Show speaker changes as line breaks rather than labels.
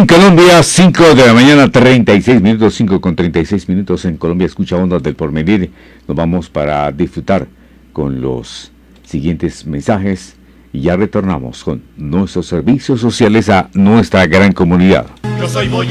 En Colombia, 5 de la mañana, 36 minutos, 5 con 36 minutos en Colombia. Escucha Ondas del Porvenir. Nos vamos para disfrutar con los siguientes mensajes y ya retornamos con nuestros servicios sociales a nuestra gran comunidad.
Yo soy